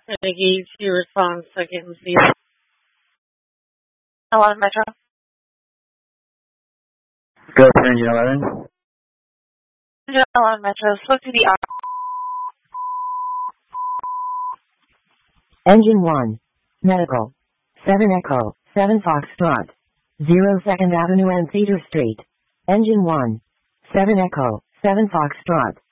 Renegade to respond second, please. Hello, Metro. Go for engine 11. Hello, Metro. Slow to the Engine 1. Medical. 7 Echo, 7 Foxtrot. 0 2nd Avenue and Cedar Street. Engine 1. 7 Echo, 7 Foxtrot.